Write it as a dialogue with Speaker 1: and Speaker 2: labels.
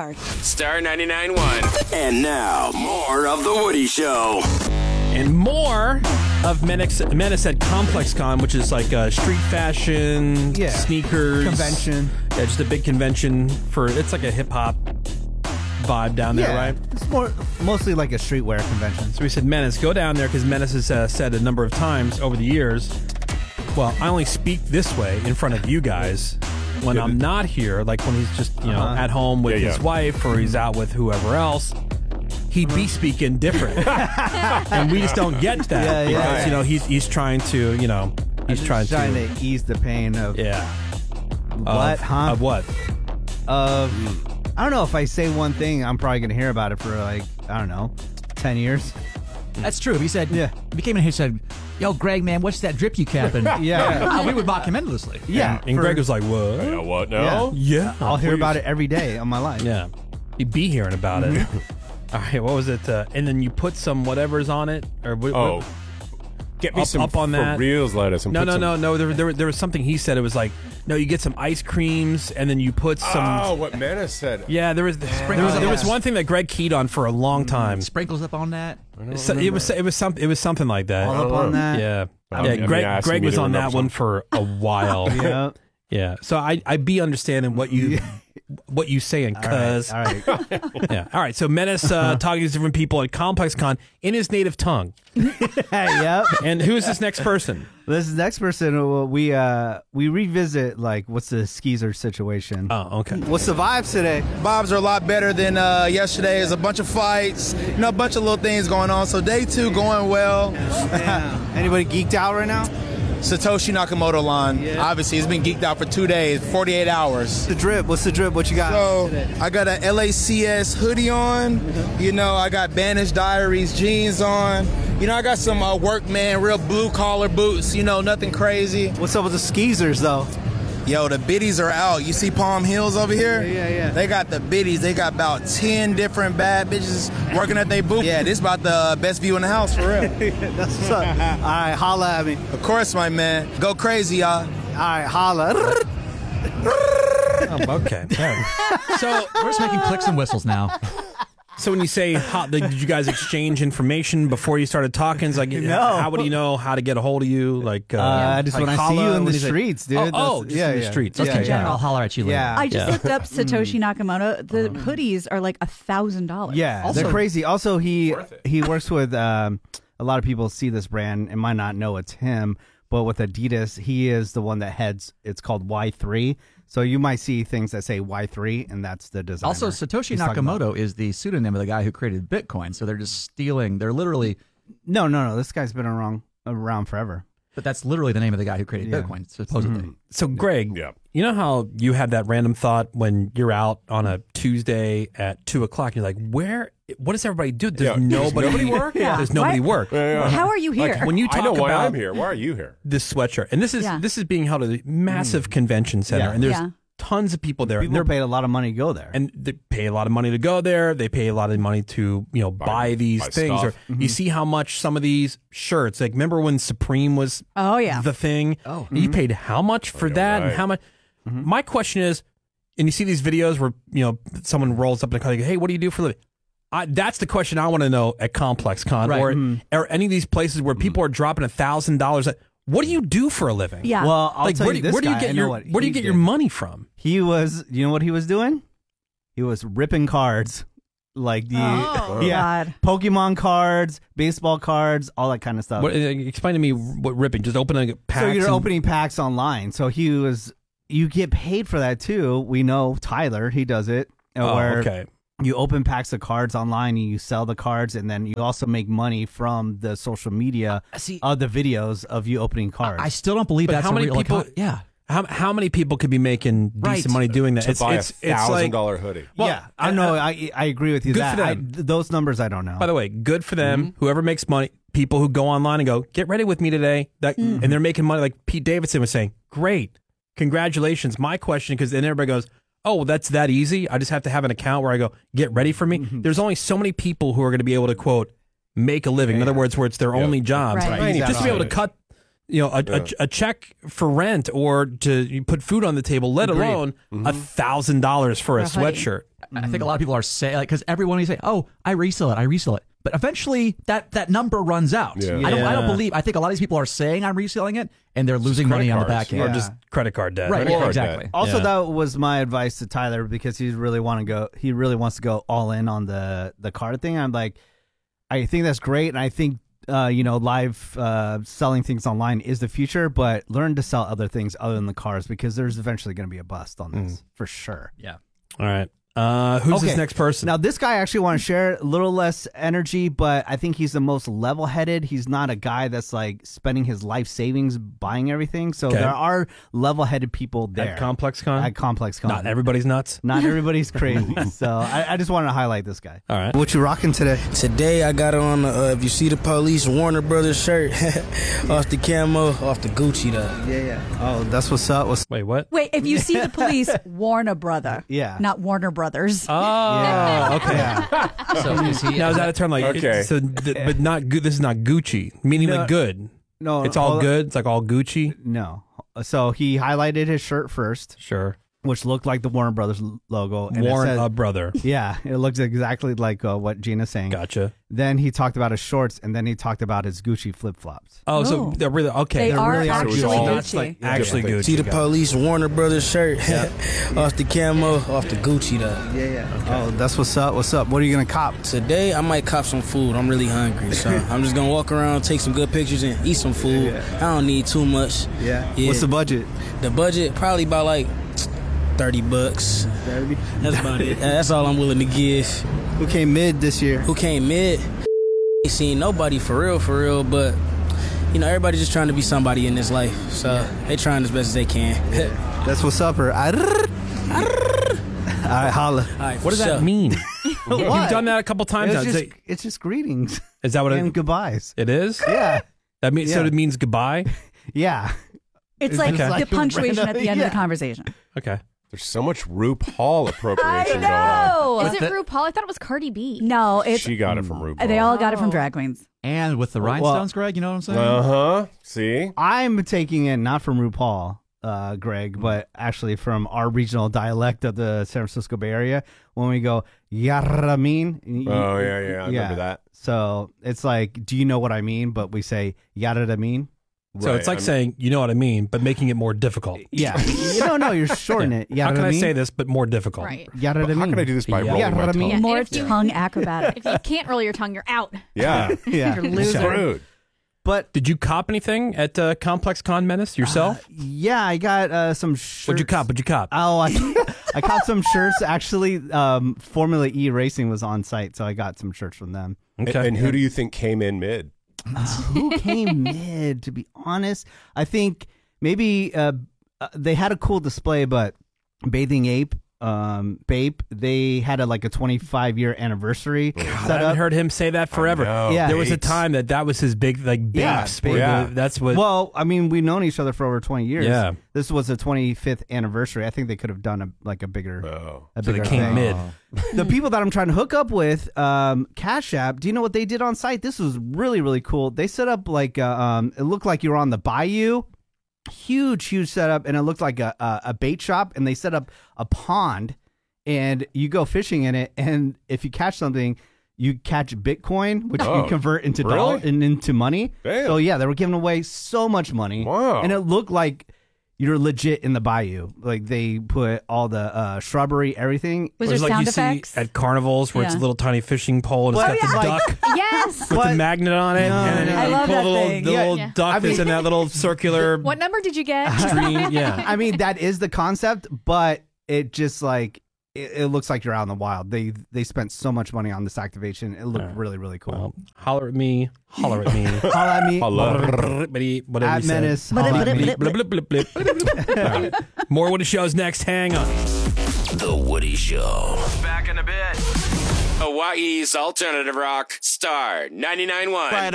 Speaker 1: Star 99.1. And now, more of The Woody Show.
Speaker 2: And more of Menace at ComplexCon, which is like a street fashion, sneakers.
Speaker 3: Convention.
Speaker 2: Yeah, just a big convention it's like a hip-hop vibe down there, right?
Speaker 3: It's mostly like a streetwear convention.
Speaker 2: So we said, Menace, go down there, because Menace has said a number of times over the years, well, I only speak this way in front of you guys when I'm not here, like when he's just, at home with his wife or he's out with whoever else. He'd be speaking different, and we just don't get that because he's trying to he's trying
Speaker 3: to ease the pain of
Speaker 2: Of what?
Speaker 3: I don't know. If I say one thing, I'm probably gonna hear about it for 10 years.
Speaker 4: That's true. He said, he came in here and said, "Yo, Greg, man, what's that drip you capping?" We would mock him endlessly.
Speaker 2: And Greg was like, "What?
Speaker 5: What now?"
Speaker 2: Yeah,
Speaker 3: I'll hear about it every day of my life.
Speaker 2: Yeah, he'd be hearing about it. All right, what was it? And then you put some whatever's on it, or
Speaker 5: get me
Speaker 2: up on that.
Speaker 5: For reals lettuce.
Speaker 2: No. There was something he said. It was like, no, you get some ice creams, and then you put some.
Speaker 5: Oh, what Menace said.
Speaker 2: Yeah, there was one thing that Greg keyed on for a long time.
Speaker 4: Sprinkles up on that.
Speaker 2: It was something like that.
Speaker 3: All up on that.
Speaker 2: Yeah. Greg was on that one for a while. Yeah. So I'd be understanding what you saying, cuz.
Speaker 3: All right.
Speaker 2: Yeah. All right. So Menace talking to different people at ComplexCon in his native tongue.
Speaker 3: Yep.
Speaker 2: And who is this next person?
Speaker 3: This next person, we revisit what's the skeezer situation.
Speaker 2: Oh, okay.
Speaker 6: What's the vibes today? Vibes are a lot better than yesterday. There's a bunch of fights, a bunch of little things going on. So day 2 going well.
Speaker 3: Anybody geeked out right now?
Speaker 6: Satoshi Nakamoto line. Yeah. Obviously, he's been geeked out for 2 days, 48 hours.
Speaker 3: What's the drip? What you got?
Speaker 6: So,
Speaker 3: today?
Speaker 6: I got a LACS hoodie on. I got Banished Diaries jeans on. I got some workman, real blue-collar boots. Nothing crazy.
Speaker 3: What's up with the skeezers, though?
Speaker 6: Yo, the biddies are out. You see Palm Hills over here?
Speaker 3: Yeah.
Speaker 6: They got the biddies. They got about 10 different bad bitches working at their booth. Yeah, this about the best view in the house, for real.
Speaker 3: That's what's up. All right, holla at me.
Speaker 6: Of course, my man. Go crazy, y'all.
Speaker 3: All right, holla.
Speaker 2: Okay.
Speaker 4: So we're just making clicks and whistles now.
Speaker 2: So when you say, did you guys exchange information before you started talking? It's like,
Speaker 3: No.
Speaker 2: How would he know how to get a hold of you?
Speaker 3: Just when I see you in the streets, dude.
Speaker 2: In the streets.
Speaker 4: Okay, I'll holler at you later.
Speaker 3: Yeah.
Speaker 7: I just looked up Satoshi Nakamoto. The hoodies are like $1,000.
Speaker 3: Yeah,
Speaker 4: Also-
Speaker 3: they're crazy. Also, he works with a lot of people see this brand and might not know it's him, but with Adidas, he is the one that heads. It's called Y3. So you might see things that say Y3, and that's the designer.
Speaker 4: Also, Satoshi
Speaker 3: he's talking about.
Speaker 4: Nakamoto is the pseudonym of the guy who created Bitcoin. So they're just stealing. They're literally.
Speaker 3: No. This guy's been around forever.
Speaker 4: But that's literally the name of the guy who created Bitcoin, supposedly.
Speaker 2: So, Greg, you know how you had that random thought when you're out on a Tuesday at 2 o'clock? You're like, what does everybody do? Does nobody work?
Speaker 7: Yeah.
Speaker 2: Does nobody work?
Speaker 7: How are you here?
Speaker 2: When you talk
Speaker 5: I know why
Speaker 2: about
Speaker 5: I'm here. Why are you here?
Speaker 2: this sweatshirt, and this is being held at a massive convention center, and there's tons of people there.
Speaker 3: People paid a lot of money to go there.
Speaker 2: And they pay a lot of money to go there. They pay a lot of money to, buy these things.
Speaker 5: stuff.
Speaker 2: Or you see how much some of these shirts, like remember when Supreme was the thing? Oh. You paid how much for that and how much? My question is, and you see these videos where, someone rolls up in a car, like, hey, what do you do for a living? That's the question I want to know at ComplexCon or any of these places where people are dropping $1,000. What do you do for a living?
Speaker 7: Yeah.
Speaker 3: Well, I'll tell you this
Speaker 2: where do you
Speaker 3: guy,
Speaker 2: get
Speaker 3: I know
Speaker 2: where do you get your money from?
Speaker 3: He was, you know what he was doing? He was ripping cards. Like
Speaker 7: God.
Speaker 3: Pokemon cards, baseball cards, all that kind of stuff.
Speaker 2: Explain to me what ripping, just opening packs.
Speaker 3: So you're opening packs online. So you get paid for that too. We know Tyler, he does it.
Speaker 2: Okay.
Speaker 3: You open packs of cards online and you sell the cards, and then you also make money from the social media of the videos of you opening cards.
Speaker 4: I still don't believe that's
Speaker 2: how many
Speaker 4: a real
Speaker 2: people. How many people could be making decent money doing that?
Speaker 5: To buy a $1,000 hoodie.
Speaker 3: Well, yeah, I know. I agree with you.
Speaker 2: Good for them.
Speaker 3: Those numbers I don't know.
Speaker 2: By the way, good for them. Whoever makes money, people who go online and go, get ready with me today, and they're making money. Like Pete Davidson was saying, great, congratulations. My question, because then everybody goes, oh, well, that's that easy. I just have to have an account where I go, get ready for me. There's only so many people who are going to be able to, quote, make a living. In other words, where it's their only job.
Speaker 7: Right.
Speaker 2: Just to be able to cut a check for rent or to put food on the table, let alone $1,000 for a sweatshirt.
Speaker 4: I think a lot of people are saying, because everyone you say, "Oh, I resell it," but eventually that number runs out.
Speaker 5: Yeah.
Speaker 4: I don't believe. I think a lot of these people are saying I'm reselling it, and they're losing money on the back end,
Speaker 2: or just credit card debt.
Speaker 4: Right?
Speaker 5: Credit card
Speaker 4: Exactly.
Speaker 5: debt.
Speaker 3: Also, that was my advice to Tyler because he really wants to go all in on the card thing. I'm like, I think that's great, and I think live selling things online is the future, but learn to sell other things other than the cars because there's eventually going to be a bust on this for sure.
Speaker 4: Yeah.
Speaker 2: All right. Who's this next person?
Speaker 3: Now, this guy I actually want to share a little less energy, but I think he's the most level-headed. He's not a guy that's like spending his life savings buying everything. So there are level-headed people there.
Speaker 2: At ComplexCon?
Speaker 3: At ComplexCon.
Speaker 2: Not everybody's nuts.
Speaker 3: Not everybody's crazy. So I just wanted to highlight this guy.
Speaker 2: All right.
Speaker 6: What you rocking today? Today I got on, if you see the police, Warner Brothers shirt. Off the camo, off the Gucci though.
Speaker 3: Yeah. Oh, that's what's up.
Speaker 2: Wait, what?
Speaker 7: Wait, if you see the police, Warner Brother.
Speaker 3: Yeah.
Speaker 7: Not Warner Brothers.
Speaker 2: Oh, okay.
Speaker 3: Yeah.
Speaker 4: So is he?
Speaker 2: Now is that a term like?
Speaker 5: Okay.
Speaker 2: But not good. This is not Gucci, meaning like good.
Speaker 3: No.
Speaker 2: It's all good. It's like all Gucci.
Speaker 3: No. So he highlighted his shirt first,
Speaker 2: Sure.
Speaker 3: which looked like the Warner Brothers logo. And
Speaker 2: Warren
Speaker 3: it said,
Speaker 2: a brother.
Speaker 3: yeah, it looks exactly like what Gina's saying.
Speaker 2: Gotcha.
Speaker 3: Then he talked about his shorts, and then he talked about his Gucci flip-flops.
Speaker 2: Oh, so
Speaker 7: Oh.
Speaker 2: they're really okay.
Speaker 7: They are
Speaker 3: really
Speaker 7: actually
Speaker 3: Gucci.
Speaker 2: That's like
Speaker 7: Gucci.
Speaker 2: actually Gucci.
Speaker 6: See the police, Warner Brothers shirt. Off the camo, off the Gucci though.
Speaker 3: Yeah. Okay. Oh, that's what's up. What's up? What are you gonna cop?
Speaker 6: Today I might cop some food. I'm really hungry, so I'm just gonna walk around, take some good pictures, and eat some food. I don't need too much.
Speaker 3: Yeah. What's the budget?
Speaker 6: The budget probably about like $30.
Speaker 3: 30.
Speaker 6: That's about it. That's all I'm willing to give.
Speaker 3: Who came mid this year?
Speaker 6: Who came mid? Ain't seen nobody for real, but everybody just trying to be somebody in this life. So they trying as best as they can.
Speaker 3: That's what's up, or all right, holla.
Speaker 6: All right,
Speaker 2: What does that mean? You've done that a couple times now.
Speaker 3: It's just greetings
Speaker 2: Is that what
Speaker 3: and goodbyes.
Speaker 2: it is?
Speaker 3: Yeah.
Speaker 2: That means so
Speaker 3: Yeah.
Speaker 2: it means goodbye.
Speaker 3: Yeah.
Speaker 7: It's like
Speaker 2: Okay.
Speaker 7: the punctuation at the end of the conversation.
Speaker 2: Okay.
Speaker 5: There's so much RuPaul
Speaker 7: I
Speaker 5: appropriation going on.
Speaker 7: know.
Speaker 8: Is it RuPaul? I thought it was Cardi B.
Speaker 7: No, it's
Speaker 5: She got it from RuPaul.
Speaker 7: they all got it from drag queens.
Speaker 4: And with the rhinestones, Greg, you know what I'm saying?
Speaker 5: Uh-huh. See?
Speaker 3: I'm taking it not from RuPaul, Greg, but actually from our regional dialect of the San Francisco Bay Area when we go, Yaramin.
Speaker 5: Oh, yeah. I remember that.
Speaker 3: So it's like, do you know what I mean? But we say, Yaramin.
Speaker 2: So it's like saying, you know what I mean, but making it more difficult.
Speaker 3: Yeah. No, you're shortening it.
Speaker 2: How can I
Speaker 3: Yaramin?
Speaker 2: say this, but more difficult?
Speaker 8: Right.
Speaker 3: Yaramin.
Speaker 5: How can I do this by
Speaker 2: Yeah.
Speaker 5: rolling my tongue?
Speaker 8: Yeah,
Speaker 7: More
Speaker 8: and if you-
Speaker 7: tongue acrobatic.
Speaker 8: If you can't roll your tongue, you're out.
Speaker 5: Yeah.
Speaker 3: Yeah.
Speaker 7: You're a loser.
Speaker 5: Screwed.
Speaker 3: But
Speaker 2: Did you cop anything at ComplexCon Menace yourself?
Speaker 3: yeah, I got some shirts.
Speaker 2: What'd you cop?
Speaker 3: Oh, I caught some shirts. Actually, Formula E Racing was on site, so I got some shirts from them.
Speaker 2: Okay.
Speaker 5: And who do you think came in mid?
Speaker 3: Who came mid? To be honest, I think maybe they had a cool display, but Bathing Ape, Bape, they had a 25-year anniversary
Speaker 2: I
Speaker 3: set
Speaker 2: haven't
Speaker 3: up.
Speaker 2: heard him say that forever.
Speaker 3: Yeah.
Speaker 2: There was a
Speaker 5: Apes.
Speaker 2: time that was his big
Speaker 3: Yeah,
Speaker 2: Bapes. where
Speaker 5: yeah.
Speaker 2: That's what.
Speaker 3: Well, I mean, we've known each other for over 20 years.
Speaker 2: Yeah.
Speaker 3: This was a 25th anniversary. I think they could have done a bigger,
Speaker 5: Oh.
Speaker 3: a
Speaker 2: so they
Speaker 3: bigger
Speaker 2: came
Speaker 3: thing.
Speaker 2: mid.
Speaker 3: The people that I'm trying to hook up with, Cash App, do you know what they did on site? This was really, really cool. They set up it looked like you were on the bayou. Huge setup, and it looked like a bait shop, and they set up a pond, and you go fishing in it, and if you catch something, you catch Bitcoin, which you convert into
Speaker 5: really?
Speaker 3: dollar and into money.
Speaker 5: Damn.
Speaker 3: So yeah, they were giving away so much money.
Speaker 5: Wow.
Speaker 3: And it looked like you're legit in the bayou. Like they put all the shrubbery, everything.
Speaker 7: Was
Speaker 2: It was
Speaker 7: there
Speaker 2: like
Speaker 7: sound
Speaker 2: you
Speaker 7: effects?
Speaker 2: see at carnivals where it's a
Speaker 7: Yeah.
Speaker 2: little tiny fishing pole and it's
Speaker 3: Well,
Speaker 2: got the
Speaker 3: yeah.
Speaker 2: duck
Speaker 8: Yes.
Speaker 2: with the
Speaker 3: But-
Speaker 2: magnet on it.
Speaker 3: No,
Speaker 2: and then
Speaker 3: no.
Speaker 7: I
Speaker 2: you
Speaker 7: love
Speaker 2: pull
Speaker 7: that
Speaker 2: the little,
Speaker 7: thing.
Speaker 2: the
Speaker 3: Yeah.
Speaker 2: little
Speaker 8: Yeah.
Speaker 2: duck
Speaker 3: I
Speaker 2: that's
Speaker 3: mean-
Speaker 2: in that little circular
Speaker 8: What number did you get?
Speaker 2: stream. Yeah.
Speaker 3: I mean, that is the concept, but it just it looks like you're out in the wild. They spent so much money on this activation. It looked really, really cool.
Speaker 2: Well, holler at me. Holler at me.
Speaker 3: Holla at me.
Speaker 2: Whatever
Speaker 3: At
Speaker 2: you said.
Speaker 3: Menace. Holla at me.
Speaker 2: Blip, blip, blip, blip. All right. More Woody Shows next. Hang on.
Speaker 1: The Woody Show. Back in a bit. Hawaii's alternative rock, Star 99.1.